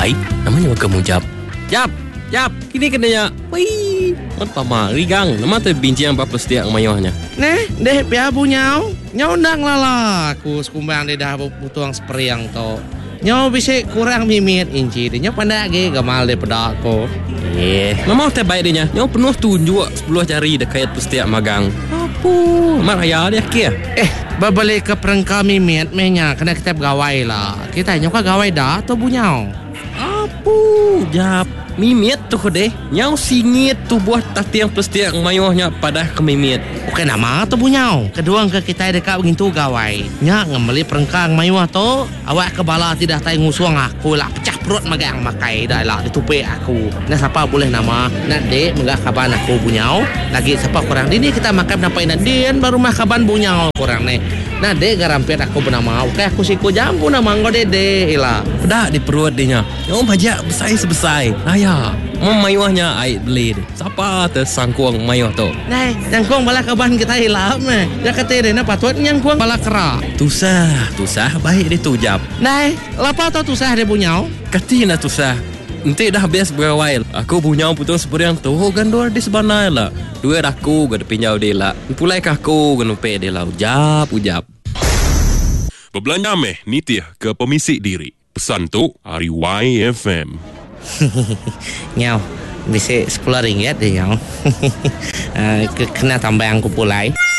Hai, namanya kamu Jap. Jap, kini kenanya. Wih, apa mah rigang. Nama tu bincang apa setiap mayuhnya. Neh, deh pia bunyau. Nyau ndang lala. Aku sekumbang di dah butuang seperiang to. Nyau bisa kurang mimit inci. Dia pandai ge gamal de pedak ko. Memang terbaik dia. Nyau penuh tunjuk 10 jari dekat setiap magang. Apa? Mak raya dia kia. Babalik ke perengka mimit menya kena kita gawai lah. Kita nyau ka gawai dah to bunyau. Apa? Jap. Mimit tu deh. Nyau singit tu buat tatiang setiap mayuhnya pada ke mimit. Oke nama tu bunyau. Kedua ke kita dekat begitu gawai. Nya ngembali perengkang mayuh tu. Awak kebala tidak tay ngusuang aku lah pecah perut magang makai dah lah ditupe aku. Nah siapa boleh nama nak dek menggah kaban aku bunyau. Lagi siapa kurang dini kita makan nampai nadien baru mah kaban bunyau kurang nih. Nah dek garampet aku bernama. Oke aku siku jambu nama nggo dede ilah. Pedak di perut dia. Nyau bajak besar-besar. Ayah, mayuhnya ai beli deh. Siapa tersangkuang mayuh tu? Nah, nyangkuang bala kaban kita hilap meh. Ya kata dia na patut nyangkuang bala kera. Tusah baik dia tu Jap. Nah, lapa tau tusah dia bunyau? Katina tusah. Nanti dah habis berawal. Aku bunyau putung sepuriang tu gandor di sebanai lah. Dua aku gada pinjau dia lah. Pulai aku gada pe dia lah. Ujap. Berbelanja meh nitih ke pemisik diri. Pesan tu hari YFM. Nyau, bisa 10 ringgit deh nyau. Kena tambah yang ku pulai.